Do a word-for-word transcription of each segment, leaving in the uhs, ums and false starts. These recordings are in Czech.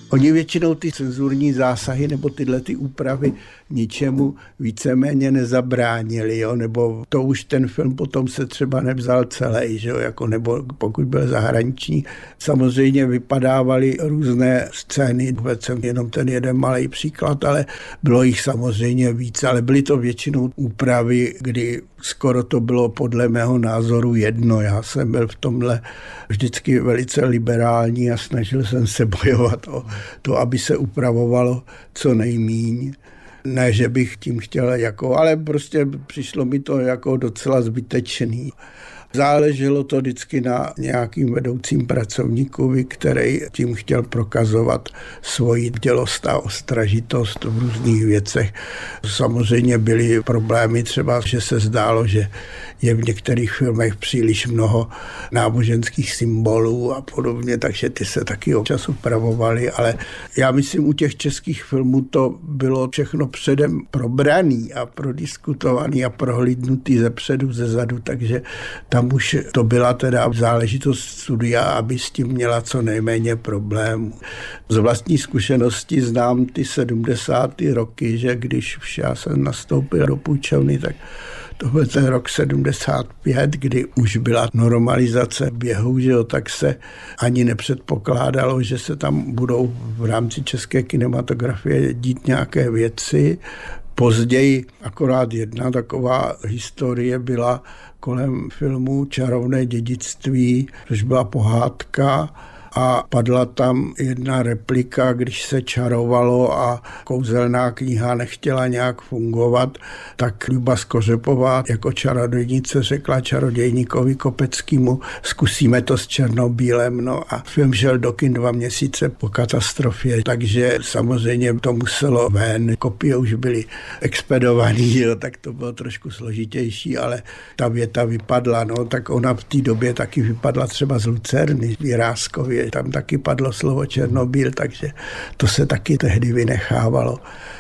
Oni většinou ty cenzurní zásahy nebo tyhle ty úpravy ničemu víceméně nezabránili, jo? Nebo to už ten film potom se třeba nevzal celý, že jo? Jako, nebo pokud byl zahraniční. Samozřejmě vypadávaly různé scény, vůbec jsem jenom ten jeden malý příklad, ale bylo jich samozřejmě víc, ale byly to většinou úpravy, kdy skoro to bylo podle mého názoru jedno. Já jsem byl v tomhle vždycky velice liberální a snažil jsem se bojovat o to, aby se upravovalo co nejmíň. Ne, že bych tím chtěl jako, ale prostě přišlo mi to jako docela zbytečný. Záleželo to vždycky na nějakým vedoucím pracovníkovi, který tím chtěl prokazovat svoji dělost a ostražitost v různých věcech. Samozřejmě byly problémy třeba, že se zdálo, že je v některých filmech příliš mnoho náboženských symbolů a podobně, takže ty se taky občas upravovaly, ale já myslím, u těch českých filmů to bylo všechno předem probraný a prodiskutovaný a prohlídnutý ze předu, ze zadu, takže tam už to byla teda záležitost studia, aby s tím měla co nejméně problémů. Z vlastní zkušenosti znám ty sedmdesátý roky, že když už já jsem nastoupil do půjčovny, tak to byl ten rok sedmdesát pět, kdy už byla normalizace běhu, že jo, tak se ani nepředpokládalo, že se tam budou v rámci české kinematografie dít nějaké věci. Později akorát jedna taková historie byla kolem filmu Čarovné dědictví, což byla pohádka, a padla tam jedna replika, když se čarovalo a kouzelná kniha nechtěla nějak fungovat, tak Luba Skořepová jako čarodějnice řekla čarodějníkovi Kopeckému, zkusíme to s černobílem. No a film šel do kin dva měsíce po katastrofě, takže samozřejmě to muselo ven. Kopie už byly expedovaný, jo, tak to bylo trošku složitější, ale ta věta vypadla. No, tak ona v té době taky vypadla třeba z Lucerny, v Jiráskově. Tam taky padlo slovo Černobíl, takže to se taky tehdy vynechávalo.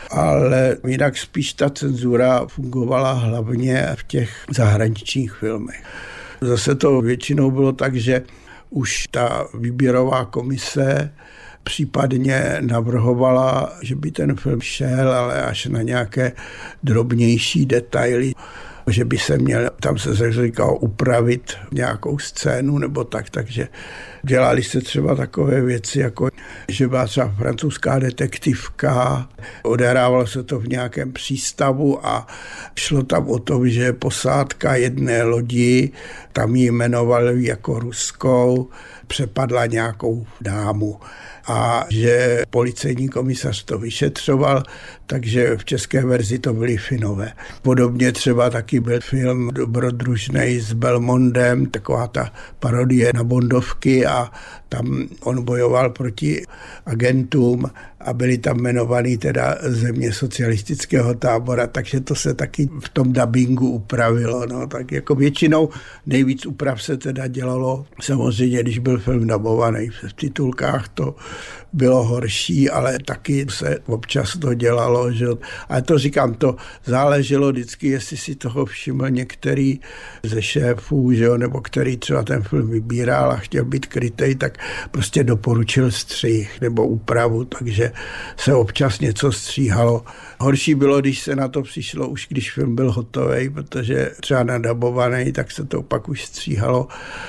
Ale jinak spíš ta cenzura fungovala hlavně v těch zahraničních filmech. Zase to většinou bylo tak, že už ta výběrová komise případně navrhovala, že by ten film šel, ale až na nějaké drobnější detaily, že by se měl, tam se říkalo, upravit nějakou scénu nebo tak, takže dělali se třeba takové věci, jako že byla třeba francouzská detektivka, odehrávalo se to v nějakém přístavu a šlo tam o to, že posádka jedné lodi, tam ji jmenovali jako ruskou, přepadla nějakou dámu a že policejní komisař to vyšetřoval, takže v české verzi to byly Finové. Podobně třeba taky byl film Dobrodružnej s Belmondem, taková ta parodie na Bondovky a tam on bojoval proti agentům a byli tam jmenovaný teda země socialistického tábora, takže to se taky v tom dabingu upravilo. No, tak jako většinou nejvíc úprav se teda dělalo samozřejmě, když byl film dabovaný. V titulkách to bylo horší, ale taky se občas to dělalo. Že? Ale to říkám, to záleželo vždycky, jestli si toho všiml některý ze šéfů, že jo, nebo který třeba ten film vybíral a chtěl být krytej, tak prostě doporučil střih nebo úpravu, takže se občas něco stříhalo. Horší bylo, když se na to přišlo už, když film byl hotový, protože třeba nadabovaný, tak se to pak už stříhalo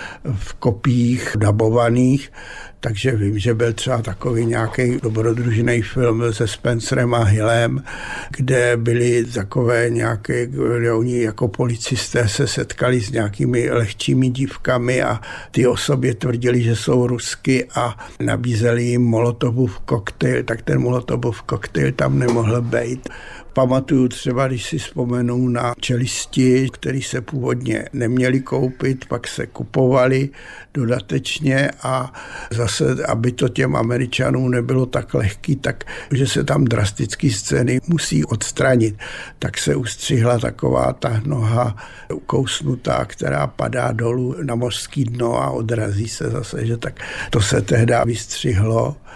v kopiích dabovaných. Takže vím, že byl třeba takový nějaký dobrodružný film se Spencerem a Hillem, kde byli takové nějaké, oni jako policisté se setkali s nějakými lehčími dívkami a ty o sobě tvrdili, že jsou rusky a nabízeli jim Molotovův koktejl, tak ten Molotovův koktejl tam nemohl být. Pamatuju třeba, když si vzpomenu na Čelisti, který se původně neměli koupit, pak se kupovali dodatečně a zase, aby to těm Američanům nebylo tak lehký, tak že se tam drastické scény musí odstranit. Tak se ustřihla taková ta noha ukousnutá, která padá dolů na mořský dno a odrazí se zase, že tak to se tehdy vystřihlo.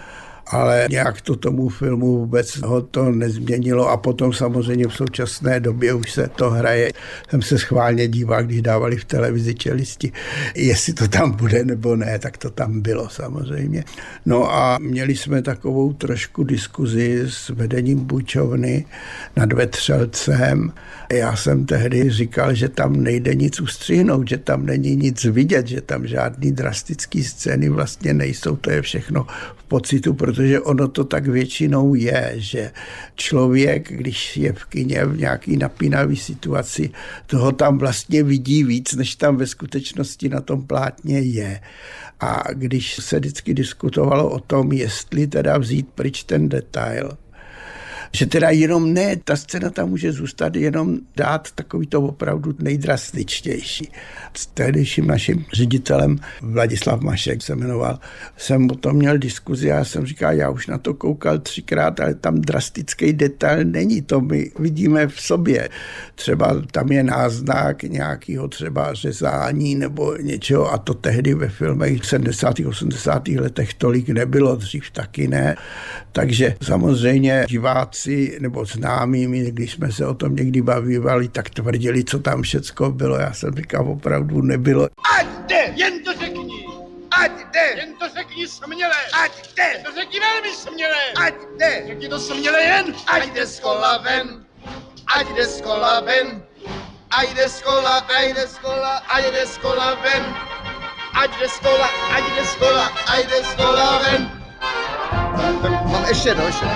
ale nějak to tomu filmu vůbec ho to nezměnilo a potom samozřejmě v současné době už se to hraje. Jsem se schválně díval, když dávali v televizi Čelisti, jestli to tam bude nebo ne, tak to tam bylo samozřejmě. No a měli jsme takovou trošku diskuzi s vedením Bučovny nad Vetřelcem. Já jsem tehdy říkal, že tam nejde nic ustřihnout, že tam není nic vidět, že tam žádný drastický scény vlastně nejsou, to je všechno v pocitu, protože ono to tak většinou je, že člověk, když je v kině v nějaký napínavý situaci, toho tam vlastně vidí víc, než tam ve skutečnosti na tom plátně je. A když se vždycky diskutovalo o tom, jestli teda vzít pryč ten detail, že teda jenom ne, ta scéna tam může zůstat, jenom dát takový to opravdu nejdrastičtější. S tehdejším naším ředitelem Vladislav Mašek se jmenoval, jsem o tom měl diskuzi a já jsem říkal, já už na to koukal třikrát, ale tam drastický detail není, to my vidíme v sobě. Třeba tam je náznak nějakého třeba řezání nebo něčeho a to tehdy ve filmech v sedmdesátých osmdesátých letech tolik nebylo, dřív taky ne. Takže samozřejmě diváci nebo známými, když jsme se o tom někdy bavívali, tak tvrdili, co tam všecko bylo. Já jsem říkal, opravdu nebylo. Ať jde, jen to řekni. Ať jde, jen to řekni směle. Ať jde, to řekni velmi směle. Ať jde, řekni to směle jen. Ať jde z kola ven, ať jde z kola ven. Ať jde z kola, ať jde z kola, ať jde z kola ven. Ať jde z kola, ať jde z kola, ať jde z kola ven. Tak mám ještě jedno, ještě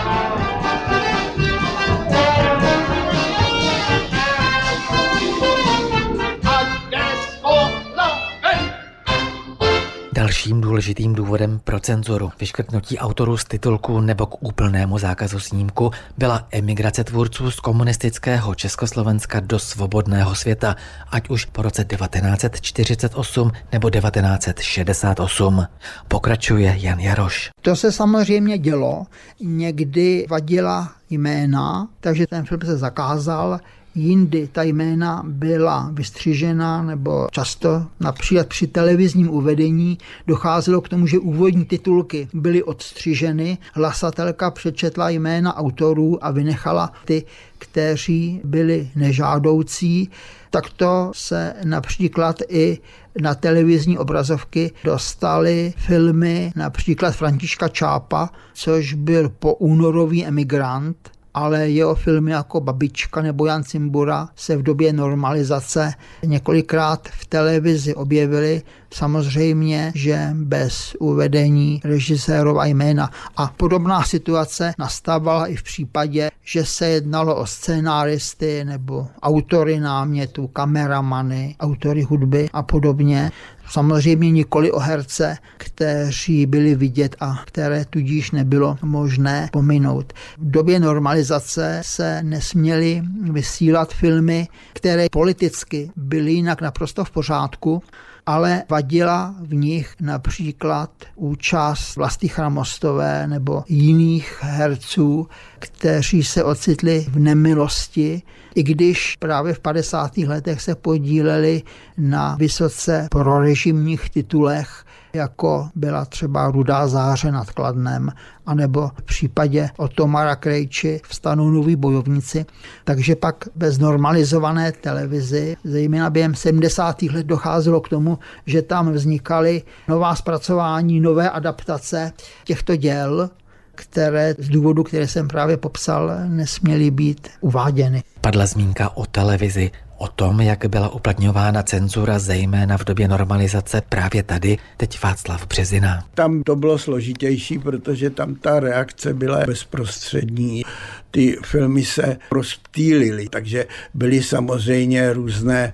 Dalším důležitým důvodem pro cenzuru, vyškrtnutí autorů z titulku nebo k úplnému zákazu snímku byla emigrace tvůrců z komunistického Československa do svobodného světa, ať už po roce devatenáct set čtyřicet osm nebo devatenáct set šedesát osm. Pokračuje Jan Jaroš. To se samozřejmě dělo, někdy vadila jména, takže ten film se zakázal. Jindy ta jména byla vystřižena nebo často například při televizním uvedení docházelo k tomu, že úvodní titulky byly odstřiženy, hlasatelka přečetla jména autorů a vynechala ty, kteří byli nežádoucí. Takto se například i na televizní obrazovky dostaly filmy například Františka Čápa, což byl poúnorový emigrant, ale jeho filmy jako Babička nebo Jan Cimbura se v době normalizace několikrát v televizi objevily. Samozřejmě, že bez uvedení režisérova jména. A podobná situace nastávala i v případě, že se jednalo o scénáristy nebo autory námětů, kameramany, autory hudby a podobně. Samozřejmě nikoli o herce, kteří byli vidět a které tudíž nebylo možné pominout. V době normalizace se nesměly vysílat filmy, které politicky byly jinak naprosto v pořádku, ale vadila v nich například účast Vlasty Chramostové nebo jiných herců, kteří se ocitli v nemilosti, i když právě v padesátých letech se podíleli na vysoce prorežimních titulech, jako byla třeba Rudá záře nad Kladnem, anebo v případě Otomara Krejči v Stanu noví bojovníci. Takže pak bez normalizované televizi, zejména během sedmdesátých let docházelo k tomu, že tam vznikaly nová zpracování, nové adaptace těchto děl, které z důvodu, které jsem právě popsal, nesměly být uváděny. Padla zmínka o televizi, o tom, jak byla uplatňována cenzura zejména v době normalizace právě tady, teď Václav Březina. Tam to bylo složitější, protože tam ta reakce byla bezprostřední. Ty filmy se rozptýlily, takže byly samozřejmě různé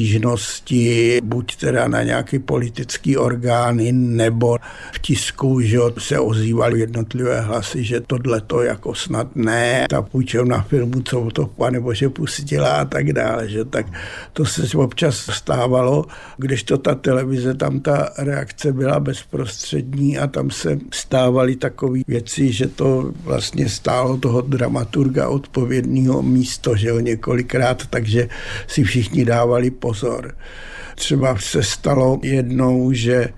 stížnosti, buď teda na nějaké politické orgány, nebo v tisku, že se ozývaly jednotlivé hlasy, že tohleto jako snad ne, ta půjčovna filmu, co to panebože pustila a tak dále, že tak to se občas stávalo, kdežto ta televize, tam ta reakce byla bezprostřední a tam se stávaly takové věci, že to vlastně stálo toho dramaturga odpovědného místo, že jo, několikrát, takže si všichni dávali pozor. Třeba se stalo jednou, že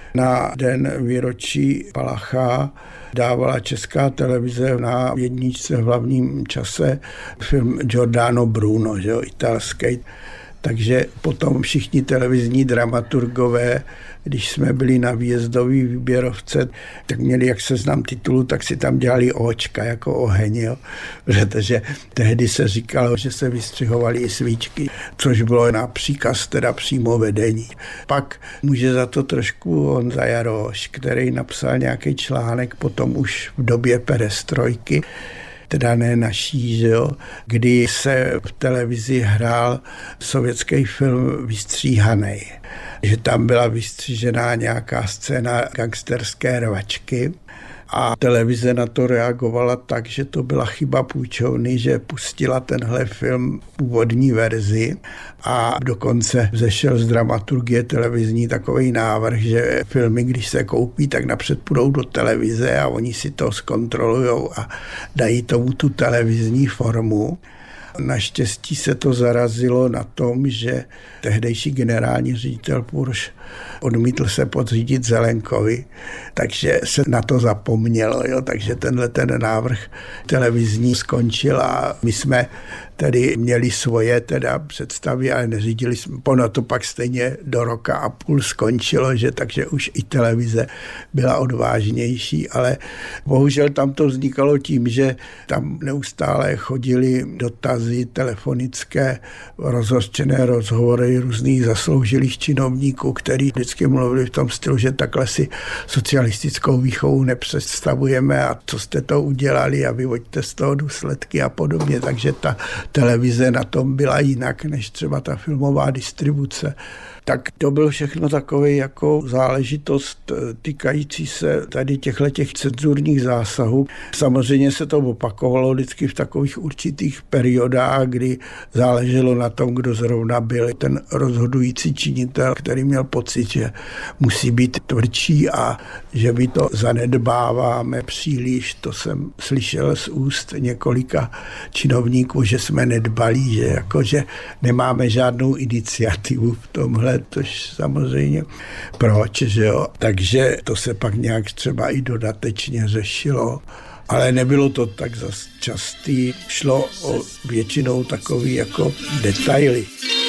Na den výročí Palacha dávala Česká televize na jedničce v hlavním čase film Giordano Bruno, že jo, italský. Takže potom všichni televizní dramaturgové, když jsme byli na výjezdový výběrovce, tak měli jak seznam titulů, tak si tam dělali očka jako oheň, jo. Protože tehdy se říkalo, že se vystřihovaly svíčky, což bylo na příkaz teda přímo vedení. Pak může za to trošku Honza Jaroš, který napsal nějaký článek potom už v době perestrojky, teda ne naší, že jo, kdy se v televizi hrál sovětský film Vystříhanej. Že tam byla vystřížená nějaká scéna gangsterské rvačky a televize na to reagovala tak, že to byla chyba půjčovny, že pustila tenhle film v původní verzi a dokonce vzešel z dramaturgie televizní takový návrh, že filmy, když se koupí, tak napřed půjdou do televize a oni si to zkontrolujou a dají tomu tu televizní formu. Naštěstí se to zarazilo na tom, že tehdejší generální ředitel Purš odmítl se podřídit Zelenkovi, takže se na to zapomnělo, jo, takže tenhle ten návrh televizní skončil a my jsme tedy měli svoje teda představy, ale neřídili jsme, ono to pak stejně do roka a půl skončilo, že takže už i televize byla odvážnější, ale bohužel tam to vznikalo tím, že tam neustále chodili dotazy telefonické, rozhořčené rozhovory různých zasloužilých činovníků, který vždycky mluvili v tom stylu, že takhle si socialistickou výchovu nepředstavujeme a co jste to udělali a vyvoďte z toho důsledky a podobně, takže ta televize na tom byla jinak než třeba ta filmová distribuce. Tak to bylo všechno takové jako záležitost týkající se tady těchto těch cenzurních zásahů. Samozřejmě se to opakovalo vždycky v takových určitých periodách, kdy záleželo na tom, kdo zrovna byl ten rozhodující činitel, který měl pocit, že musí být tvrdší a že my to zanedbáváme příliš. To jsem slyšel z úst několika činovníků, že jsme nedbalí, že, jako, že nemáme žádnou iniciativu v tomhle, tož samozřejmě proč, že jo. Takže to se pak nějak třeba i dodatečně řešilo, ale nebylo to tak zas častý, šlo o většinou takový jako detaily.